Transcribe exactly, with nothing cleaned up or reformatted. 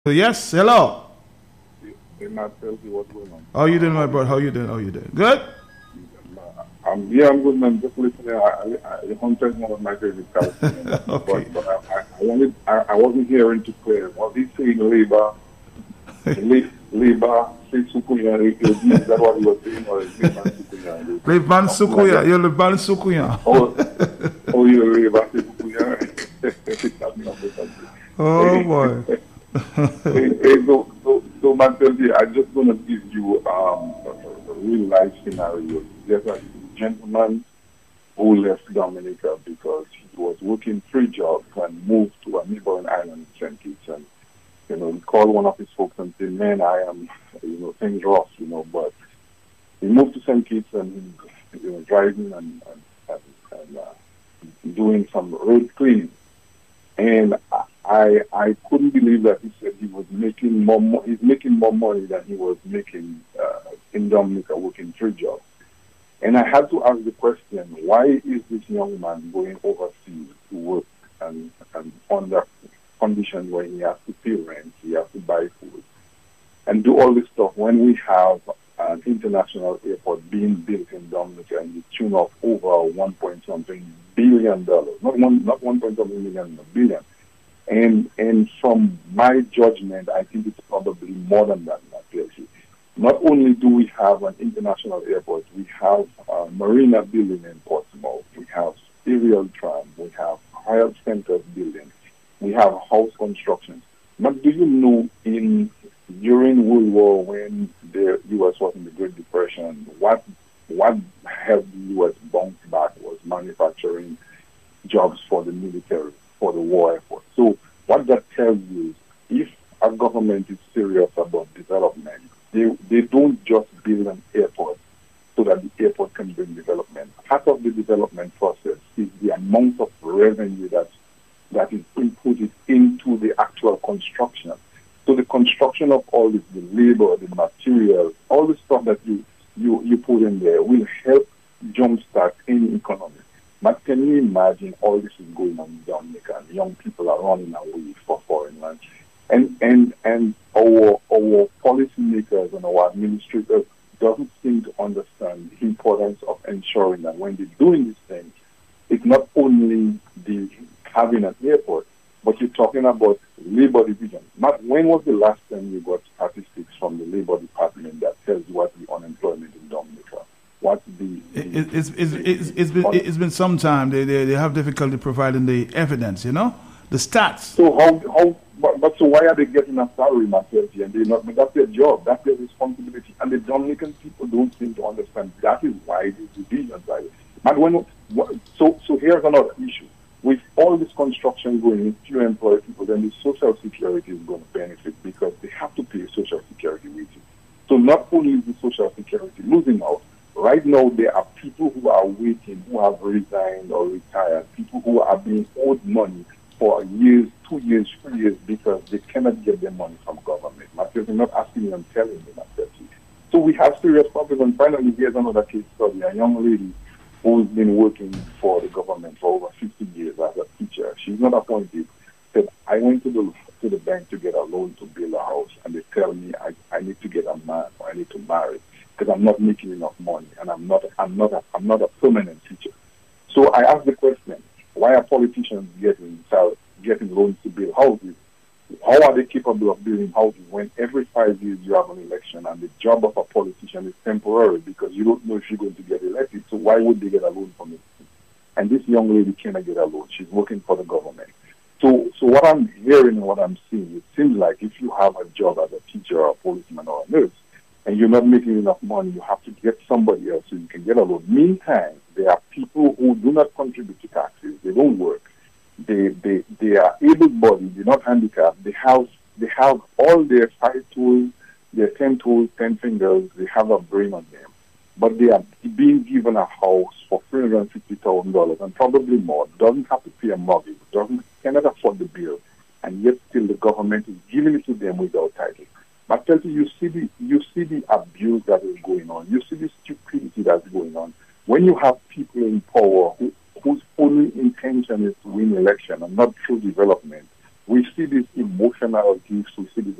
Yes, hello. Did not tell you what's going on. How you doing, my brother? How you doing? How you doing? Good? Um, yeah, I'm good, man. Just listening. I, I, I, the hunter is one of my favorite Palestinians. Okay. But, but I, I, I, wanted, I, I wasn't hearing too clear. Was he saying labor, la- labor, say Sukuya, is that what he was saying, or is Leban Sukuya? Leban Sukuya. You're Leban Sukuya. Oh, oh, you're labor, say Sukuya. Oh, boy. Hey, hey, so, so, so, man, tell you, I'm just going to give you um, a, a real life scenario. There's a gentleman who left Dominica because he was working three jobs and moved to a neighboring island in Saint Kitts. And, you know, he called one of his folks and said, man, I am, you know, things rough, you know, but he moved to Saint Kitts and he you know, driving and, and, and, and uh, doing some road cleaning. And I I couldn't believe that he said he was making more mo- he's making more money than he was making uh, in Dominica working three jobs. And I had to ask the question, why is this young man going overseas to work and, and under conditions where he has to pay rent, he has to buy food, and do all this stuff when we have an international airport being built in Dominica in the tune of over one point something billion dollars, not one not one point something million, a billion. And and from my judgment, I think it's probably more than that. Not only do we have an international airport, we have a marina building in Portsmouth, we have aerial tram, we have higher centers building, we have house construction. But do you know, in during World War, when the U S was in the Great Depression, what what helped the U S bounce back was manufacturing jobs for the military, for the war effort. So what that tells you is, if a government is serious about development, they they don't just build an airport so that the airport can bring development. Part of the development process is the amount of revenue that that is inputted into the actual construction. So the construction of all this, the labor, the materials, all the stuff that you you, you put in there will help jumpstart any economy. But can you imagine all this is going on in Dominica and young people are running away for foreign land? And and and our our policymakers and our administrators doesn't seem to understand the importance of ensuring that when they're doing these things, it's not only the having an airport, but you're talking about labor division. Not when was the last time you got statistics from the labor department that tells you what the unemployment in Dominica? What's the, the it, it's, it's, it's, it's been it's been some time. They, they they have difficulty providing the evidence. You know, the stats. So how how but, but so why are they getting a salary, myself, and they not? But that's their job. That's their responsibility. And the Dominican people don't seem to understand. That is why these divisions are. But when so so here's another issue. With all this construction going, if you employ people, then the social security is going to benefit because they have to pay social security wages. So not only is the social security losing out, right now there are people who are waiting, who have resigned or retired, people who are being owed money for years, two years, three years, because they cannot get their money from government. Myself, I'm not asking them, telling them, myself. So we have serious problems. And finally, here's another case study. A young lady who's been working for the government for over fifty years as a teacher. She's not appointed. Said, I went to the to the bank to get a loan to build a house, and they tell me I, I need to get a man or I need to marry because I'm not making enough money, and I'm not I'm not a, I'm not a permanent teacher. So I asked the question: why are politicians getting getting loans to build houses? How are they capable of building houses when every five years you have an election and the job of a politician is temporary because you don't know if you're going to get elected? So why would they get a loan from it? And this young lady cannot get a loan. She's working for the government. So so what I'm hearing and what I'm seeing, it seems like if you have a job as a teacher or a policeman or a nurse and you're not making enough money, you have to get somebody else so you can get a loan. Meantime, there are people who do not contribute to taxes. They don't work. They they they are able-bodied. They're not handicapped. They have they have all their five tools, their ten tools, ten fingers. They have a brain on them, but they are being given a house for three hundred and fifty thousand dollars and probably more. Doesn't have to pay a mortgage. Doesn't cannot afford the bill, and yet still the government is giving it to them without title. But tell you, you see the you see the abuse that is going on. You see the stupidity that's going on when you have people in power who. whose only intention is to win election and not true development. we see these emotional gifts, we see these